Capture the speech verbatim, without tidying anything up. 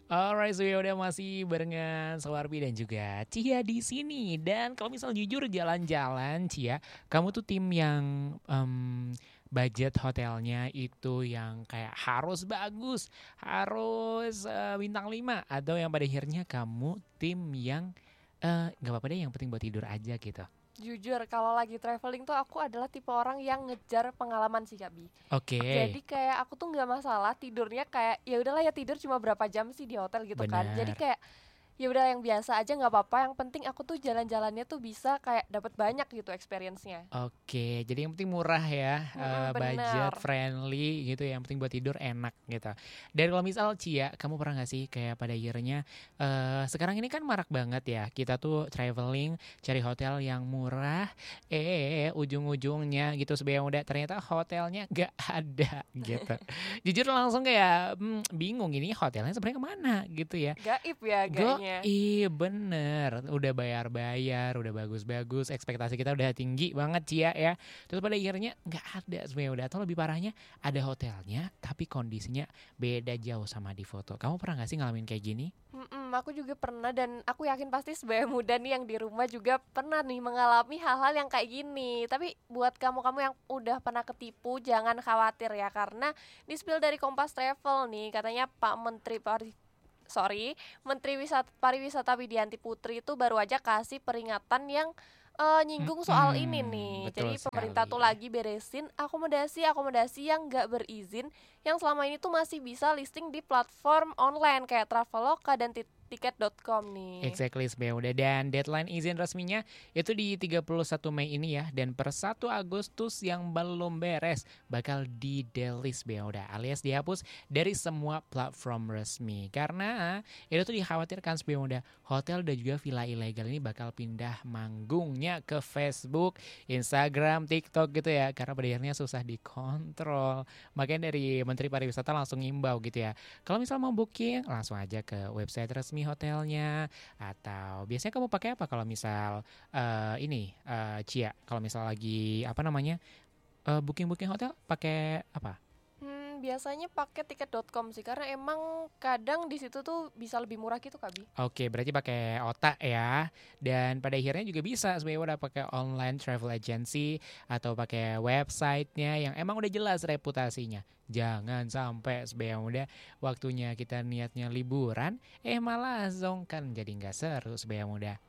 Alright, so ya udah masih barengan Sawarbi dan juga Cia di sini. Dan kalau misal jujur jalan-jalan, Cia, kamu tuh tim yang em, budget hotelnya itu yang kayak harus bagus, harus eh, bintang lima, atau yang pada akhirnya kamu tim yang eh, nggak apa-apa deh, yang penting buat tidur aja gitu. Jujur, kalau lagi traveling tuh aku adalah tipe orang yang ngejar pengalaman sih, Kak Bi. Oke, Jadi kayak aku tuh nggak masalah tidurnya kayak ya udahlah ya tidur cuma berapa jam sih di hotel gitu kan. Jadi benar. kayak ya udah yang biasa aja nggak apa-apa. Yang penting aku tuh jalan-jalannya tuh bisa kayak dapat banyak gitu experience-nya. Oke, jadi yang penting murah ya, Mm-mm, eh, bener. budget friendly gitu ya, yang penting buat tidur enak gitu. Dan kalau misal Cia, kamu pernah gak sih kayak pada akhirnya eh sekarang ini kan marak banget ya, kita tuh traveling cari hotel yang murah, eh ujung-ujungnya gitu sebenarnya udah ternyata hotelnya gak ada gitu. Jujur langsung kayak hmm, bingung ini hotelnya sebenarnya kemana gitu ya. Gaib ya agaknya. Iya bener, udah bayar-bayar, udah bagus-bagus, ekspektasi kita udah tinggi banget Cia ya. Terus pada akhirnya nggak ada sebenarnya udah, atau lebih parahnya ada hotelnya tapi kondisinya beda jauh sama di foto. Kamu pernah nggak sih ngalamin kayak gini? Mm-mm, aku juga pernah dan aku yakin pasti sebagai muda nih yang di rumah juga pernah nih mengalami hal-hal yang kayak gini. Tapi buat kamu-kamu yang udah pernah ketipu jangan khawatir ya karena di spill dari Kompas Travel nih katanya Pak Menteri Pari sorry Menteri Wisata Pariwisata Widianti Putri itu baru aja kasih peringatan yang eh, nyinggung soal ini Mm-mm, nih. betul Jadi pemerintah tuh sekali. lagi beresin akomodasi-akomodasi yang nggak berizin yang selama ini tuh masih bisa listing di platform online kayak Traveloka dan tiket dot com nih. Exactly sebenarnya udah, dan deadline izin resminya itu di tiga puluh satu Mei ini ya, dan per satu Agustus yang belum beres bakal di delist sebenarnya udah, alias dihapus dari semua platform resmi karena itu tuh dikhawatirkan sebenarnya udah hotel dan juga villa ilegal ini bakal pindah manggungnya ke Facebook, Instagram, TikTok gitu ya, karena pada akhirnya susah dikontrol. Makanya dari Menteri Pariwisata langsung ngimbau gitu ya, kalau misal mau booking langsung aja ke website resmi hotelnya. Atau biasanya kamu pakai apa kalau misal eh, ini eh, Cia, kalau misal lagi apa namanya eh, booking-booking hotel pakai apa? Hmm, biasanya pakai tiket dot com sih karena emang kadang di situ tuh bisa lebih murah gitu Kak Bi. Oke, berarti pakai otak ya. Dan pada akhirnya juga bisa sebenarnya udah pakai online travel agency atau pakai websitenya yang emang udah jelas reputasinya. Jangan sampai sebenarnya udah waktunya kita niatnya liburan, eh malah zong kan jadi nggak seru sebenarnya udah.